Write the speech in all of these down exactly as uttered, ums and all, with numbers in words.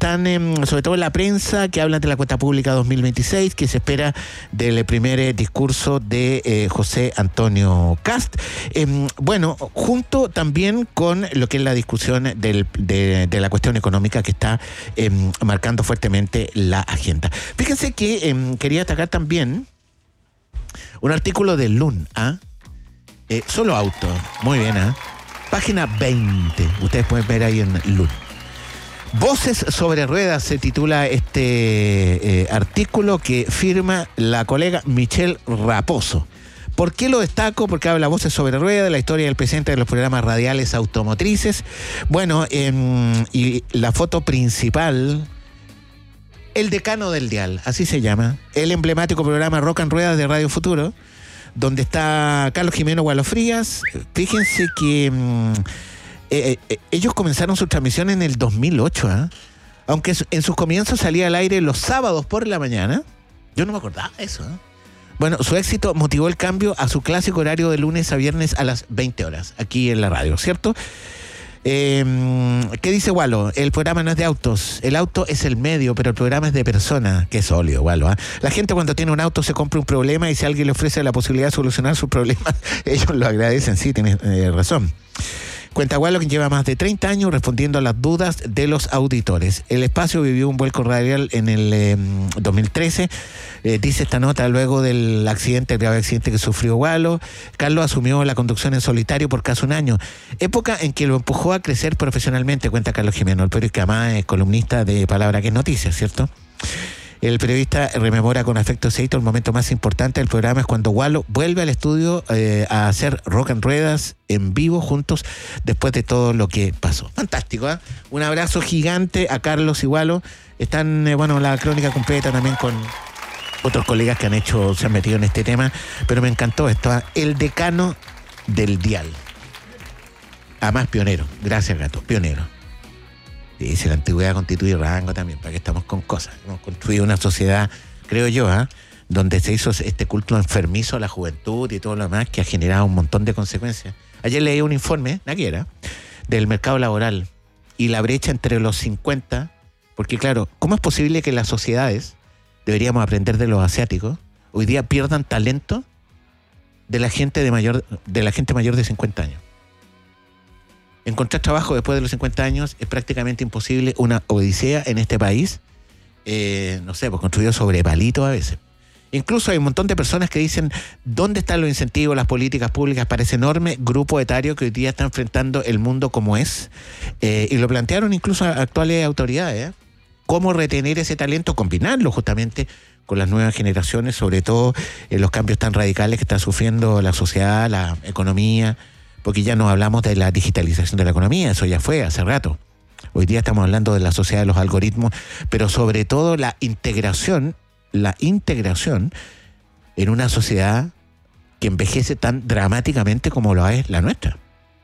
están eh, sobre todo en la prensa, que hablan de la cuenta pública dos mil veintiséis, que se espera del primer eh, discurso de eh, José Antonio Kast. Eh, bueno, junto también con lo que es la discusión del, de, de la cuestión económica que está eh, marcando fuertemente la agenda. Fíjense que eh, quería destacar también un artículo de L U N, ¿ah? Eh, solo auto, muy bien, ¿ah? Página veinte, ustedes pueden ver ahí en L U N. Voces sobre ruedas se titula este eh, artículo que firma la colega Michelle Raposo. ¿Por qué lo destaco? Porque habla Voces sobre ruedas, de la historia del presidente de los programas radiales automotrices. Bueno, eh, y la foto principal, el decano del dial, así se llama, el emblemático programa Rock and Ruedas de Radio Futuro, donde está Carlos Jimeno Gualo Frías. Fíjense que mmm, eh, eh, ellos comenzaron su transmisión en el dos mil ocho, ¿eh? Aunque en sus comienzos salía al aire los sábados por la mañana. Yo no me acordaba de eso, ¿eh? Bueno, su éxito motivó el cambio a su clásico horario de lunes a viernes a las veinte horas, aquí en la radio, ¿cierto? Eh, ¿Qué dice Gualo? El programa no es de autos, el auto es el medio, pero el programa es de personas. Qué sólido, Gualo, ¿eh? La gente cuando tiene un auto se compra un problema y si alguien le ofrece la posibilidad de solucionar sus problemas, ellos lo agradecen, sí, tienes eh, razón. Cuenta Gualo, que lleva más de treinta años respondiendo a las dudas de los auditores. El espacio vivió un vuelco radial en el eh, dos mil trece. Eh, dice esta nota, luego del accidente, el grave accidente que sufrió Gualo, Carlos asumió la conducción en solitario por casi un año. Época en que lo empujó a crecer profesionalmente, cuenta Carlos Jimeno, el periodista que además es columnista de Palabra que es Noticia, ¿cierto? El periodista rememora con afecto ese hito. El momento más importante del programa es cuando Gualo vuelve al estudio eh, a hacer Rock and Ruedas en vivo juntos después de todo lo que pasó. Fantástico, ¿eh? Un abrazo gigante a Carlos y Gualo. Están, eh, bueno, la crónica completa también con otros colegas que han hecho, se han metido en este tema, pero me encantó esto, ¿eh? El decano del dial. Además, pionero. Gracias, Gato. Pionero. Sí, si la antigüedad constituye rango también, para que estamos con cosas. Hemos construido una sociedad, creo yo, ¿eh? donde se hizo este culto enfermizo a la juventud y todo lo demás, que ha generado un montón de consecuencias. Ayer leí un informe, Naguera, del mercado laboral y la brecha entre los cincuenta, porque claro, ¿cómo es posible que las sociedades, deberíamos aprender de los asiáticos, hoy día pierdan talento de la gente de mayor, de la gente mayor de cincuenta años? Encontrar trabajo después de los cincuenta años es prácticamente imposible, una odisea en este país, eh, no sé, pues construido sobre palitos a veces. Incluso hay un montón de personas que dicen, ¿dónde están los incentivos, las políticas públicas para ese enorme grupo etario que hoy día está enfrentando el mundo como es? Eh, y lo plantearon incluso a actuales autoridades, ¿eh? ¿Cómo retener ese talento? Combinarlo justamente con las nuevas generaciones, sobre todo en los cambios tan radicales que está sufriendo la sociedad, la economía, porque ya no hablamos de la digitalización de la economía, eso ya fue hace rato. Hoy día estamos hablando de la sociedad de los algoritmos, pero sobre todo la integración, la integración en una sociedad que envejece tan dramáticamente como lo es la nuestra.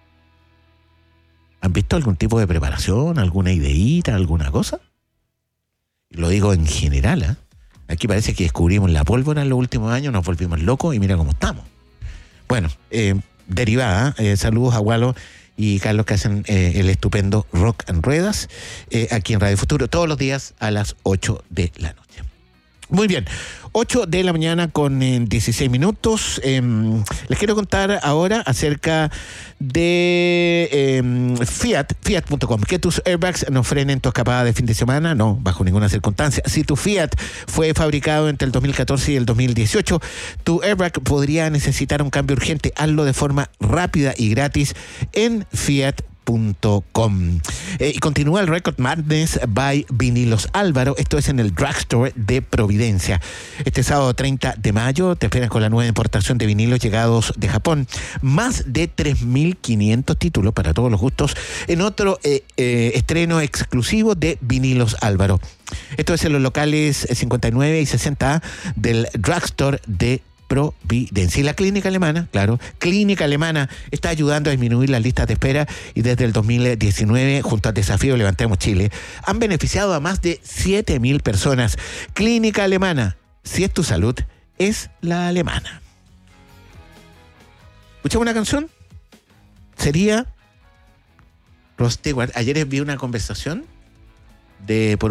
¿Han visto algún tipo de preparación, alguna ideíta, alguna cosa? Lo digo en general, ¿eh? Aquí parece que descubrimos la pólvora en los últimos años, nos volvimos locos y mira cómo estamos. Bueno, eh, derivada, eh, saludos a Gualo y Carlos que hacen eh, el estupendo Rock and Ruedas eh, aquí en Radio Futuro todos los días a las ocho de la noche. Muy bien, ocho de la mañana con eh, dieciséis minutos. Eh, les quiero contar ahora acerca de eh, Fiat, Fiat punto com. Que tus airbags no frenen tu escapada de fin de semana, no, bajo ninguna circunstancia. Si tu Fiat fue fabricado entre el dos mil catorce y el dos mil dieciocho, tu airbag podría necesitar un cambio urgente. Hazlo de forma rápida y gratis en Fiat punto com. Eh, y continúa el Record Madness by Vinilos Álvaro. Esto es en el Drugstore de Providencia. Este sábado treinta de mayo te esperan con la nueva importación de vinilos llegados de Japón. Más de tres mil quinientos títulos para todos los gustos en otro eh, eh, estreno exclusivo de Vinilos Álvaro. Esto es en los locales cincuenta y nueve y sesenta A del Drugstore de Providencia. Y la clínica alemana, claro, clínica alemana está ayudando a disminuir las listas de espera y desde el dos mil diecinueve, junto al desafío Levantemos Chile, han beneficiado a más de siete mil personas. Clínica alemana, si es tu salud, es la alemana. ¿Escuchamos una canción? Sería Rod Stewart. Ayer vi una conversación de por